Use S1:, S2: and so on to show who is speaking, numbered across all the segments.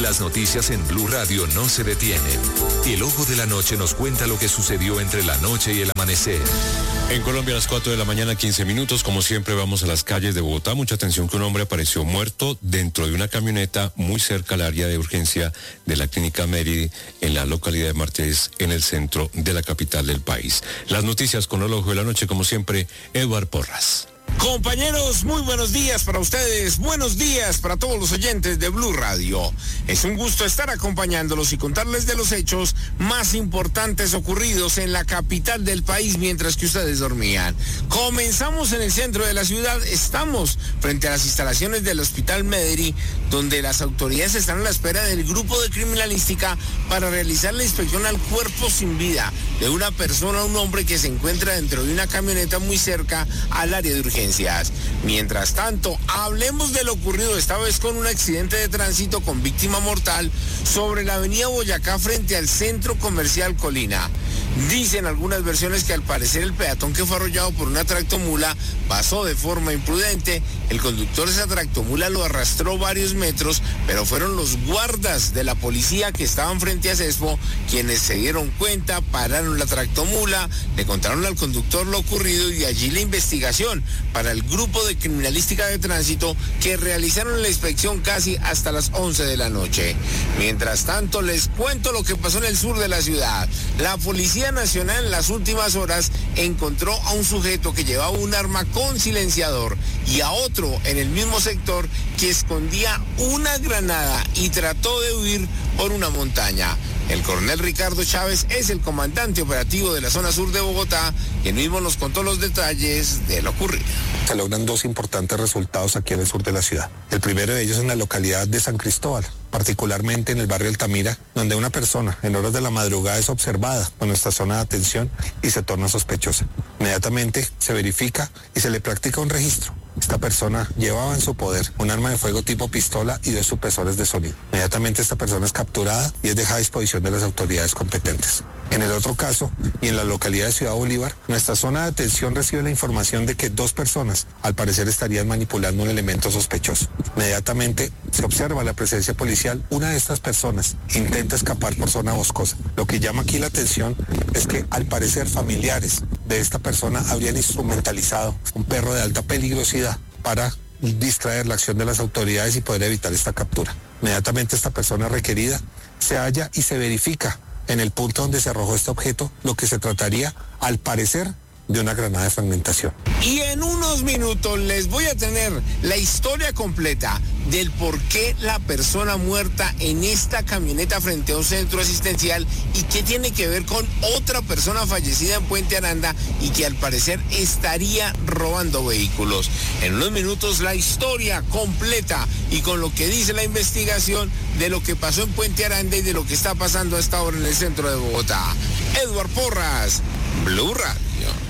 S1: Las noticias en Blue Radio no se detienen. El ojo de la noche nos cuenta lo que sucedió entre la noche y el amanecer.
S2: En Colombia a las 4 de la mañana, 15 minutos, como siempre vamos a las calles de Bogotá. Mucha atención que un hombre apareció muerto dentro de una camioneta muy cerca al área de urgencia de la clínica Mérida en la localidad de Martínez, en el centro de la capital del país. Las noticias con el ojo de la noche, como siempre, Eduard Porras.
S3: Compañeros, muy buenos días para ustedes, buenos días para todos los oyentes de Blue Radio. Es un gusto estar acompañándolos y contarles de los hechos más importantes ocurridos en la capital del país mientras que ustedes dormían. Comenzamos en el centro de la ciudad, estamos frente a las instalaciones del Hospital Mederi, donde las autoridades están a la espera del grupo de criminalística para realizar la inspección al cuerpo sin vida de una persona, un hombre que se encuentra dentro de una camioneta muy cerca al área de urgencia. Mientras tanto, hablemos de lo ocurrido esta vez con un accidente de tránsito con víctima mortal sobre la avenida Boyacá frente al centro comercial Colina. Dicen algunas versiones que al parecer el peatón que fue arrollado por una tractomula pasó de forma imprudente. El conductor de esa tractomula lo arrastró varios metros, pero fueron los guardas de la policía que estaban frente a Sespo quienes se dieron cuenta, pararon la tractomula, le contaron al conductor lo ocurrido y de allí la investigación para el grupo de criminalística de tránsito que realizaron la inspección casi hasta las 11 de la noche. Mientras tanto, les cuento lo que pasó en el sur de la ciudad. La Policía Nacional en las últimas horas encontró a un sujeto que llevaba un arma con silenciador y a otro en el mismo sector que escondía una granada y trató de huir por una montaña. El coronel Ricardo Chávez es el comandante operativo de la zona sur de Bogotá y él mismo nos contó los detalles de lo ocurrido.
S4: Se logran dos importantes resultados aquí en el sur de la ciudad. El primero de ellos en la localidad de San Cristóbal, particularmente en el barrio Altamira, donde una persona en horas de la madrugada es observada con nuestra zona de atención y se torna sospechosa. Inmediatamente se verifica y se le practica un registro. Esta persona llevaba en su poder un arma de fuego tipo pistola y 2 supresores de sonido. Inmediatamente esta persona es capturada y es dejada a disposición de las autoridades competentes. En el otro caso, y en la localidad de Ciudad Bolívar, nuestra zona de atención recibe la información de que 2 personas, al parecer, estarían manipulando un elemento sospechoso. Inmediatamente se observa la presencia policial. Una de estas personas intenta escapar por zona boscosa. Lo que llama aquí la atención es que, al parecer, familiares de esta persona habrían instrumentalizado un perro de alta peligrosidad para distraer la acción de las autoridades y poder evitar esta captura. Inmediatamente esta persona requerida se halla y se verifica en el punto donde se arrojó este objeto, lo que se trataría, al parecer, de una granada de fragmentación.
S3: Y en unos minutos les voy a tener la historia completa del por qué la persona muerta en esta camioneta frente a un centro asistencial y qué tiene que ver con otra persona fallecida en Puente Aranda y que al parecer estaría robando vehículos. En unos minutos la historia completa y con lo que dice la investigación de lo que pasó en Puente Aranda y de lo que está pasando a esta hora en el centro de Bogotá. Eduard Porras, Blue Radio.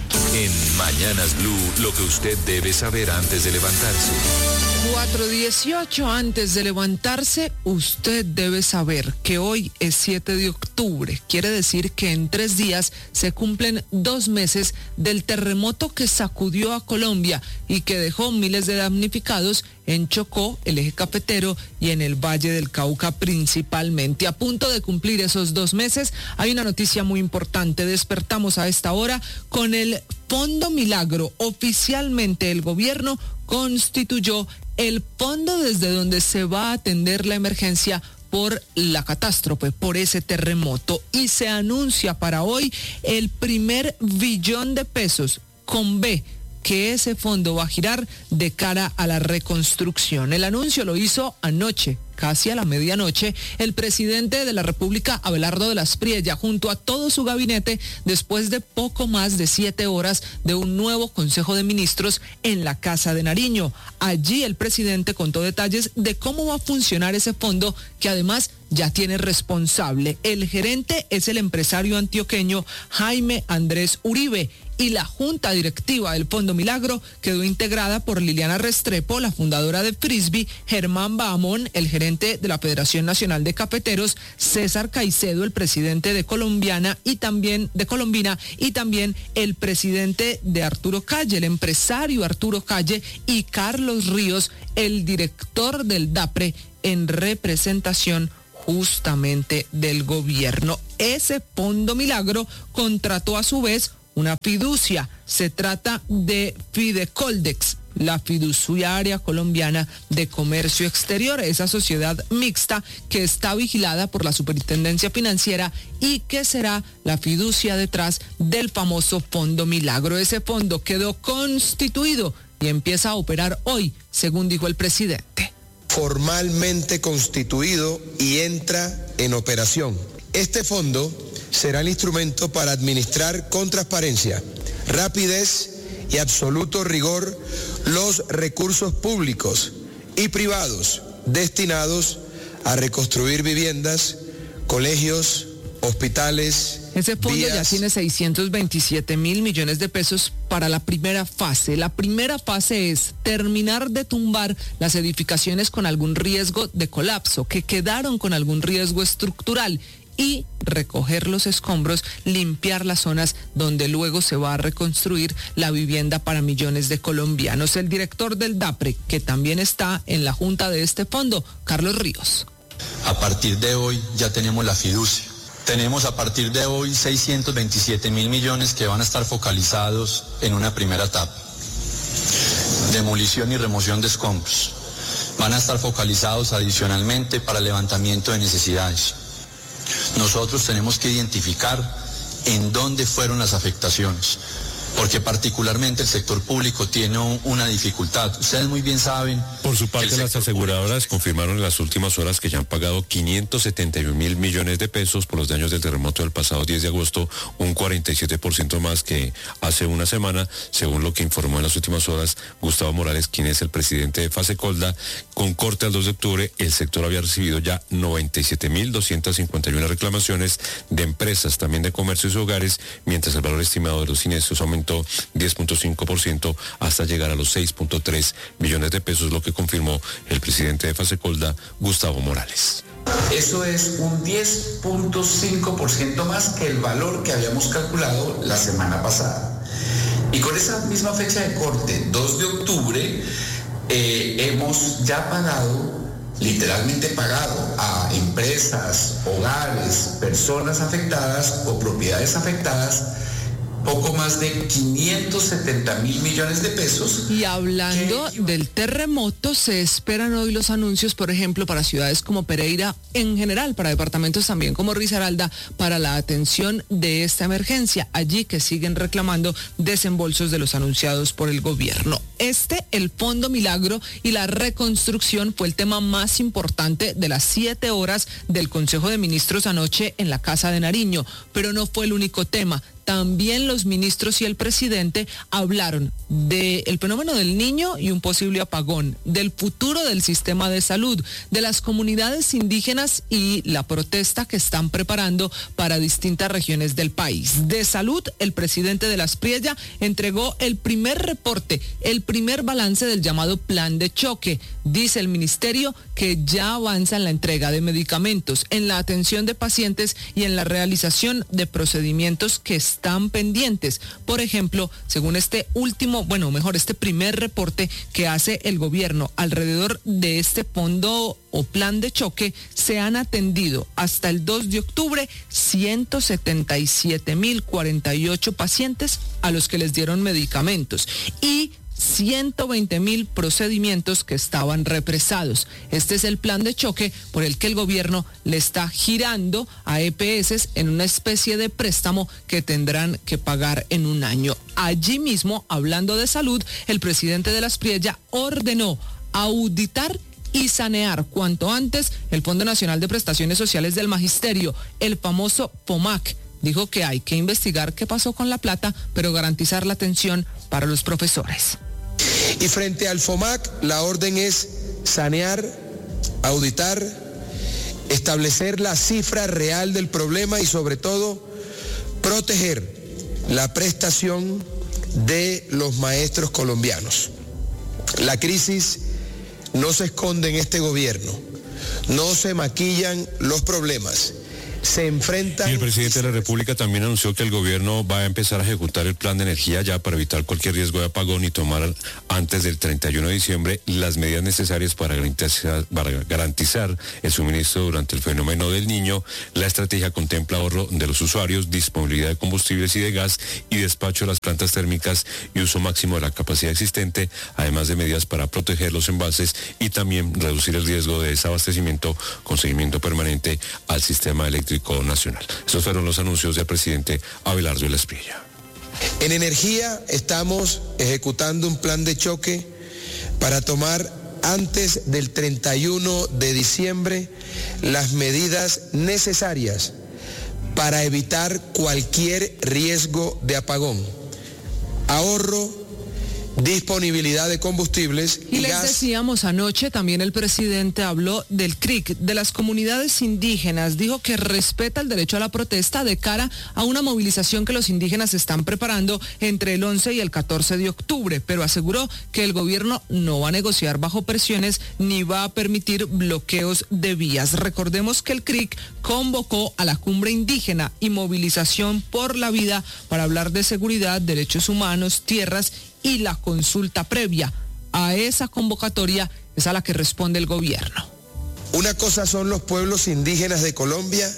S1: En Mañanas Blue, lo que usted debe saber antes de levantarse.
S5: 4:18, antes de levantarse, usted debe saber que hoy es 7 de octubre. Quiere decir que en 3 días se cumplen 2 meses del terremoto que sacudió a Colombia y que dejó miles de damnificados en Chocó, el eje cafetero y en el Valle del Cauca principalmente. A punto de cumplir esos 2 meses, hay una noticia muy importante. Despertamos a esta hora con el Fondo Milagro. Oficialmente el gobierno constituyó el fondo desde donde se va a atender la emergencia por la catástrofe, por ese terremoto, y se anuncia para hoy el primer billón de pesos con B, que ese fondo va a girar de cara a la reconstrucción. El anuncio lo hizo anoche, casi a la medianoche, el presidente de la República, Abelardo de la Espriella, junto a todo su gabinete, después de poco más de 7 horas de un nuevo Consejo de Ministros en la Casa de Nariño. Allí el presidente contó detalles de cómo va a funcionar ese fondo, que además ya tiene responsable. El gerente es el empresario antioqueño Jaime Andrés Uribe, y la junta directiva del Fondo Milagro quedó integrada por Liliana Restrepo, la fundadora de Frisbee, Germán Bahamón, el gerente de la Federación Nacional de Cafeteros, César Caicedo, el presidente de Colombina y también el presidente de Arturo Calle, el empresario Arturo Calle, y Carlos Ríos, el director del DAPRE, en representación justamente del gobierno. Ese Fondo Milagro contrató a su vez una fiducia. Se trata de Fidecoldex, la fiduciaria colombiana de comercio exterior, esa sociedad mixta que está vigilada por la Superintendencia Financiera y que será la fiducia detrás del famoso Fondo Milagro. Ese fondo quedó constituido y empieza a operar hoy, según dijo el presidente.
S6: Formalmente constituido y entra en operación. Este fondo será el instrumento para administrar con transparencia, rapidez y absoluto rigor los recursos públicos y privados destinados a reconstruir viviendas, colegios, hospitales.
S5: Ese fondo ya tiene 627 mil millones de pesos para la primera fase. La primera fase es terminar de tumbar las edificaciones con algún riesgo de colapso, que quedaron con algún riesgo estructural, y recoger los escombros, limpiar las zonas donde luego se va a reconstruir la vivienda para millones de colombianos. El director del DAPRE, que también está en la junta de este fondo, Carlos Ríos.
S7: A partir de hoy ya tenemos la fiducia. Tenemos a partir de hoy 627 mil millones que van a estar focalizados en una primera etapa. Demolición y remoción de escombros. Van a estar focalizados adicionalmente para levantamiento de necesidades. Nosotros tenemos que identificar en dónde fueron las afectaciones, porque particularmente el sector público tiene una dificultad. Ustedes muy bien saben.
S2: Por su parte, las aseguradoras confirmaron en las últimas horas que ya han pagado 571 mil millones de pesos por los daños del terremoto del pasado 10 de agosto, un 47% más que hace una semana, según lo que informó en las últimas horas Gustavo Morales, quien es el presidente de Fasecolda. Con corte al 2 de octubre, el sector había recibido ya 97.251 reclamaciones de empresas, también de comercios y hogares, mientras el valor estimado de los siniestros aumentó 10.5% hasta llegar a los 6.3 millones de pesos, lo que confirmó el presidente de Fasecolda, Gustavo Morales.
S8: Eso es un 10.5% más que el valor que habíamos calculado la semana pasada. Y con esa misma fecha de corte, 2 de octubre, hemos ya pagado, literalmente pagado a empresas, hogares, personas afectadas o propiedades afectadas, poco más de 570 mil millones de pesos.
S5: Y hablando del terremoto, se esperan hoy los anuncios, por ejemplo, para ciudades como Pereira, en general, para departamentos también como Risaralda, para la atención de esta emergencia, allí que siguen reclamando desembolsos de los anunciados por el gobierno. El Fondo Milagro y la reconstrucción fue el tema más importante de las 7 horas del Consejo de Ministros anoche en la Casa de Nariño, pero no fue el único tema. También los ministros y el presidente hablaron del fenómeno del Niño y un posible apagón, del futuro del sistema de salud, de las comunidades indígenas y la protesta que están preparando para distintas regiones del país. De salud, el presidente de la Aspriella entregó el primer reporte, el primer balance del llamado plan de choque. Dice el ministerio que ya avanza en la entrega de medicamentos, en la atención de pacientes y en la realización de procedimientos que están pendientes. Por ejemplo, según este primer reporte que hace el gobierno alrededor de este fondo o plan de choque, se han atendido hasta el 2 de octubre 177.048 pacientes a los que les dieron medicamentos y 120.000 procedimientos que estaban represados. Este es el plan de choque por el que el gobierno le está girando a EPS en una especie de préstamo que tendrán que pagar en un año. Allí mismo, hablando de salud, el presidente de la Aspriella ordenó auditar y sanear cuanto antes el Fondo Nacional de Prestaciones Sociales del Magisterio, el famoso FOMAC. Dijo que hay que investigar qué pasó con la plata, pero garantizar la atención para los profesores.
S6: Y frente al FOMAC, la orden es sanear, auditar, establecer la cifra real del problema y sobre todo proteger la prestación de los maestros colombianos. La crisis no se esconde en este gobierno, no se maquillan los problemas. se enfrentan...
S2: Y el presidente de la República también anunció que el gobierno va a empezar a ejecutar el plan de energía ya para evitar cualquier riesgo de apagón y tomar antes del 31 de diciembre las medidas necesarias para garantizar el suministro durante el fenómeno del Niño. La estrategia contempla ahorro de los usuarios, disponibilidad de combustibles y de gas y despacho de las plantas térmicas y uso máximo de la capacidad existente, además de medidas para proteger los embalses y también reducir el riesgo de desabastecimiento con seguimiento permanente al sistema eléctrico nacional. Esos fueron los anuncios del presidente Abelardo de la Espriella.
S6: En energía estamos ejecutando un plan de choque para tomar antes del 31 de diciembre las medidas necesarias para evitar cualquier riesgo de apagón, ahorro, disponibilidad de combustibles
S5: y les decíamos anoche, también el presidente habló del CRIC, de las comunidades indígenas, dijo que respeta el derecho a la protesta de cara a una movilización que los indígenas están preparando entre el 11 y el 14 de octubre, pero aseguró que el gobierno no va a negociar bajo presiones ni va a permitir bloqueos de vías. Recordemos que el CRIC convocó a la cumbre indígena y movilización por la vida para hablar de seguridad, derechos humanos, tierras y la consulta previa. A esa convocatoria es a la que responde el gobierno.
S6: Una cosa son los pueblos indígenas de Colombia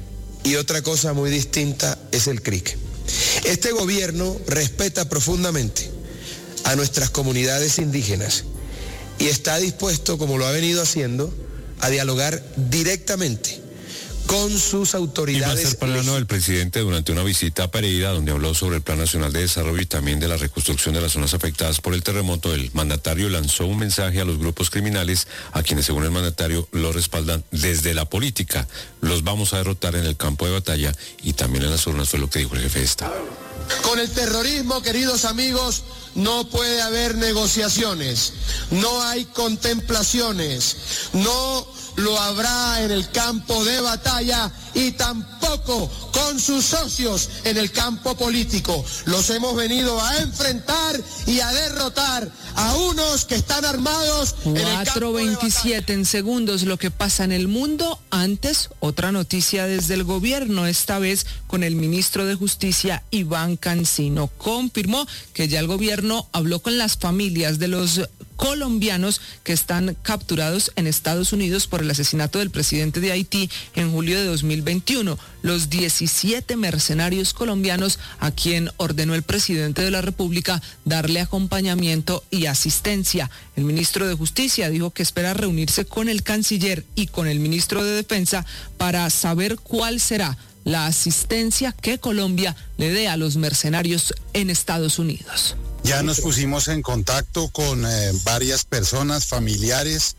S6: y otra cosa muy distinta es el CRIC. Este gobierno respeta profundamente a nuestras comunidades indígenas y está dispuesto, como lo ha venido haciendo, a dialogar directamente con sus autoridades.
S2: Y va a ser plano del presidente durante una visita a Pereira, donde habló sobre el Plan Nacional de Desarrollo y también de la reconstrucción de las zonas afectadas por el terremoto. El mandatario lanzó un mensaje a los grupos criminales, a quienes según el mandatario lo respaldan desde la política. Los vamos a derrotar en el campo de batalla y también en las urnas, fue lo que dijo el jefe de Estado.
S6: Con el terrorismo, queridos amigos, no puede haber negociaciones, no hay contemplaciones, no lo habrá en el campo de batalla y tampoco con sus socios en el campo político. Los hemos venido a enfrentar y a derrotar a unos que están armados en el campo de batalla.
S5: 4:27 en segundos, lo que pasa en el mundo. Antes, otra noticia desde el gobierno, esta vez con el ministro de Justicia, Iván Cancino. Confirmó que ya el gobierno habló con las familias de los colombianos que están capturados en Estados Unidos por el asesinato del presidente de Haití en julio de 2021. Los 17 mercenarios colombianos a quien ordenó el presidente de la República darle acompañamiento y asistencia. El ministro de Justicia dijo que espera reunirse con el canciller y con el ministro de Defensa para saber cuál será la asistencia que Colombia le dé a los mercenarios en Estados Unidos.
S9: Ya nos pusimos en contacto con varias personas, familiares.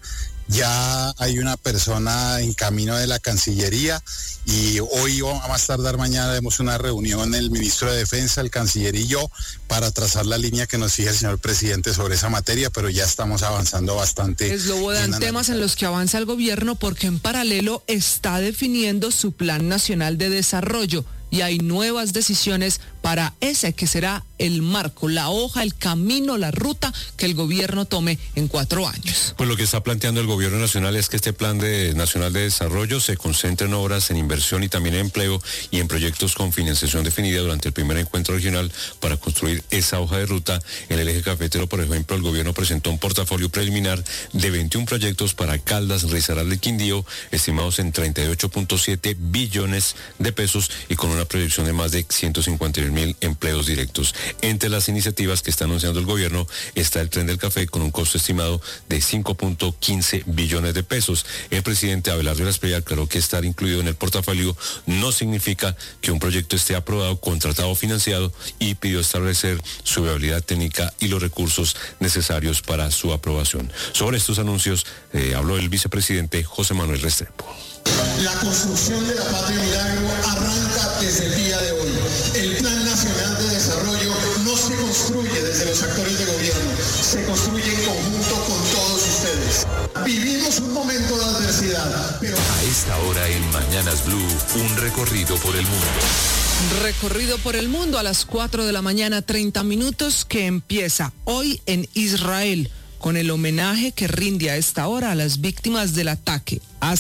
S9: Ya hay una persona en camino de la Cancillería y hoy a más tardar mañana haremos una reunión el ministro de Defensa, el canciller y yo para trazar la línea que nos fija el señor presidente sobre esa materia, pero ya estamos avanzando bastante.
S5: Eslobodan temas en los que avanza el gobierno porque en paralelo está definiendo su Plan Nacional de Desarrollo y hay nuevas decisiones para ese que será el marco, la hoja, el camino, la ruta que el gobierno tome en 4 años.
S2: Pues lo que está planteando el gobierno nacional es que este Plan Nacional de Desarrollo se concentre en obras, en inversión y también en empleo y en proyectos con financiación definida durante el primer encuentro regional para construir esa hoja de ruta. En el eje cafetero, por ejemplo, el gobierno presentó un portafolio preliminar de 21 proyectos para Caldas, Risaralda y Quindío, estimados en 38.7 billones de pesos y con una proyección de más de 151.000 empleos directos. Entre las iniciativas que está anunciando el gobierno está el Tren del Café con un costo estimado de 5.15 billones de pesos. El presidente Abelardo de la Espriella aclaró que estar incluido en el portafolio no significa que un proyecto esté aprobado, contratado o financiado y pidió establecer su viabilidad técnica y los recursos necesarios para su aprobación. Sobre estos anuncios habló el vicepresidente José Manuel Restrepo.
S10: La construcción de la Patria Milagro arranca desde el día de hoy. El Plan Nacional de Desarrollo no se construye desde los actores de gobierno, se construye en conjunto con todos ustedes. Vivimos un momento de adversidad, pero...
S1: A esta hora en Mañanas Blue, un recorrido por el mundo.
S5: Recorrido por el mundo a las 4 de la mañana, 30 minutos, que empieza hoy en Israel con el homenaje que rinde a esta hora a las víctimas del ataque hace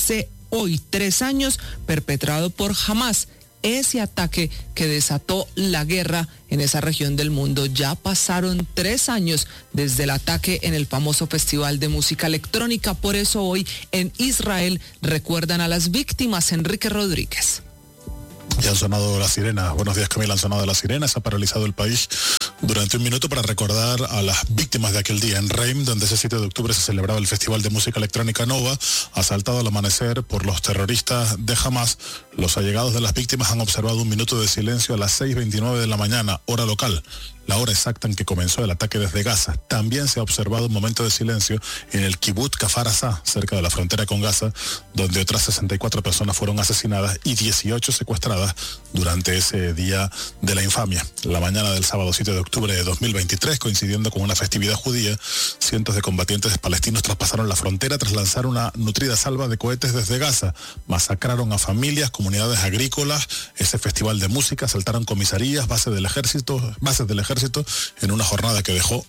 S5: hoy 3 años, perpetrado por Hamas. Ese ataque que desató la guerra en esa región del mundo. Ya pasaron 3 años desde el ataque en el famoso Festival de Música Electrónica. Por eso hoy en Israel recuerdan a las víctimas. Enrique Rodríguez.
S11: Ya han sonado las sirenas. Buenos días, Camila. Han sonado las sirenas. Ha paralizado el país durante un minuto para recordar a las víctimas de aquel día en Reim, donde ese 7 de octubre se celebraba el Festival de Música Electrónica Nova, asaltado al amanecer por los terroristas de Hamas. Los allegados de las víctimas han observado un minuto de silencio a las 6:29 de la mañana, hora local, la hora exacta en que comenzó el ataque desde Gaza. También se ha observado un momento de silencio en el kibbutz Kfar Aza, cerca de la frontera con Gaza, donde otras 64 personas fueron asesinadas y 18 secuestradas durante ese día de la infamia. La mañana del sábado 7 de octubre de 2023, coincidiendo con una festividad judía, cientos de combatientes palestinos traspasaron la frontera tras lanzar una nutrida salva de cohetes desde Gaza. Masacraron a familias, comunidades agrícolas, ese festival de música, asaltaron comisarías, bases del ejército en una jornada que dejó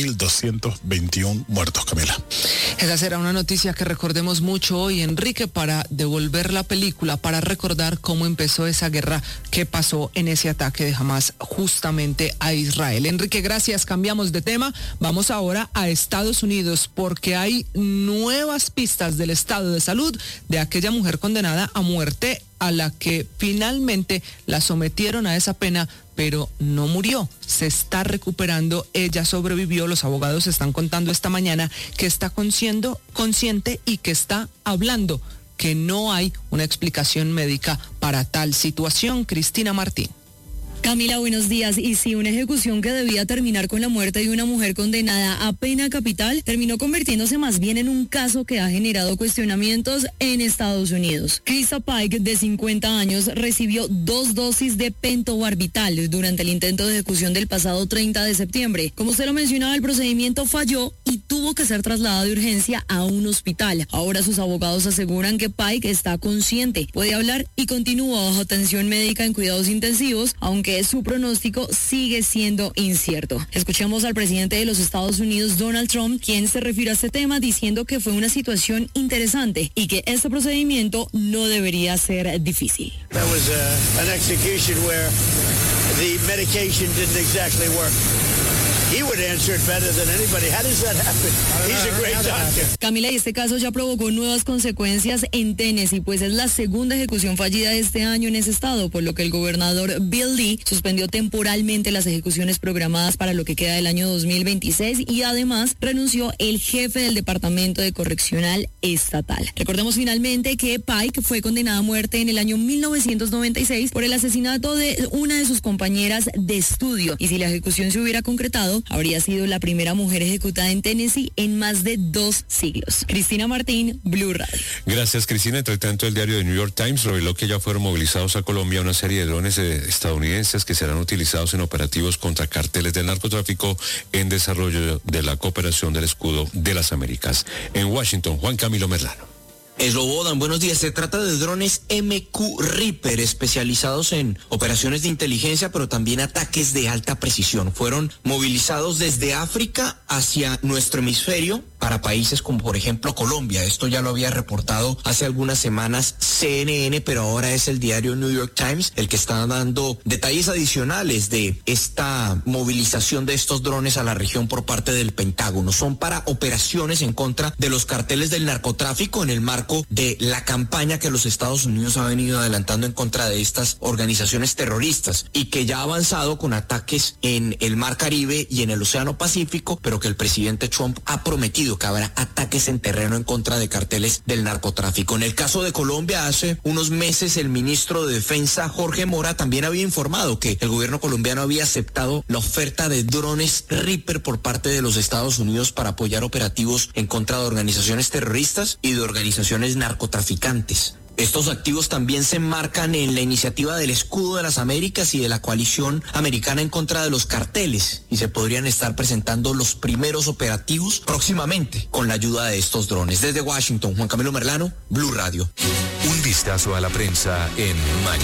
S11: 1.221 muertos, Camila.
S5: Esa será una noticia que recordemos mucho hoy, Enrique, para devolver la película, para recordar cómo empezó esa guerra que pasó en ese ataque de Hamas justamente a Israel. Enrique, gracias. Cambiamos de tema. Vamos ahora a Estados Unidos porque hay nuevas pistas del estado de salud de aquella mujer condenada a muerte a la que finalmente la sometieron a esa pena, pero no murió. Se está recuperando, ella sobrevivió. Los abogados están contando esta mañana que está consciente y que está hablando, que no hay una explicación médica para tal situación. Cristina Martín.
S12: Camila, buenos días. Y sí, una ejecución que debía terminar con la muerte de una mujer condenada a pena capital terminó convirtiéndose más bien en un caso que ha generado cuestionamientos en Estados Unidos. Krista Pike, de 50 años, recibió 2 dosis de pentobarbital durante el intento de ejecución del pasado 30 de septiembre. Como usted lo mencionaba, el procedimiento falló y tuvo que ser trasladada de urgencia a un hospital. Ahora sus abogados aseguran que Pike está consciente, puede hablar y continúa bajo atención médica en cuidados intensivos, aunque su pronóstico sigue siendo incierto. Escuchemos al presidente de los Estados Unidos, Donald Trump, quien se refirió a este tema diciendo que fue una situación interesante y que este procedimiento no debería ser difícil.
S13: That was an execution where the medication didn't exactly work. He would answer it better than anybody. How does that happen? He's a great doctor.
S12: Camila, y este caso ya provocó nuevas consecuencias en Tennessee, pues es la segunda ejecución fallida de este año en ese estado, por lo que el gobernador Bill Lee suspendió temporalmente las ejecuciones programadas para lo que queda del año 2026 y además renunció el jefe del Departamento de Correccional Estatal. Recordemos finalmente que Pike fue condenada a muerte en el año 1996 por el asesinato de una de sus compañeras de estudio, y si la ejecución se hubiera concretado, habría sido la primera mujer ejecutada en Tennessee en más de 2 siglos. Cristina Martín, Blue Radio.
S2: Gracias, Cristina. Entre tanto, el diario The New York Times reveló que ya fueron movilizados a Colombia una serie de drones estadounidenses que serán utilizados en operativos contra carteles del narcotráfico en desarrollo de la cooperación del Escudo de las Américas. En Washington, Juan Camilo Merlano.
S14: Slobodan, buenos días. Se trata de drones MQ Reaper especializados en operaciones de inteligencia, pero también ataques de alta precisión. Fueron movilizados desde África hacia nuestro hemisferio para países como por ejemplo Colombia. Esto ya lo había reportado hace algunas semanas CNN, pero ahora es el diario New York Times el que está dando detalles adicionales de esta movilización de estos drones a la región por parte del Pentágono. Son para operaciones en contra de los carteles del narcotráfico en el marco de la campaña que los Estados Unidos ha venido adelantando en contra de estas organizaciones terroristas y que ya ha avanzado con ataques en el Mar Caribe y en el Océano Pacífico, pero que el presidente Trump ha prometido que habrá ataques en terreno en contra de carteles del narcotráfico. En el caso de Colombia, hace unos meses el ministro de Defensa, Jorge Mora, también había informado que el gobierno colombiano había aceptado la oferta de drones Reaper por parte de los Estados Unidos para apoyar operativos en contra de organizaciones terroristas y de organizaciones narcotraficantes. Estos activos también se enmarcan en la iniciativa del Escudo de las Américas y de la coalición americana en contra de los carteles, y se podrían estar presentando los primeros operativos próximamente con la ayuda de estos drones. Desde Washington, Juan Camilo Merlano, Blue Radio.
S1: Un vistazo a la prensa en Mañana.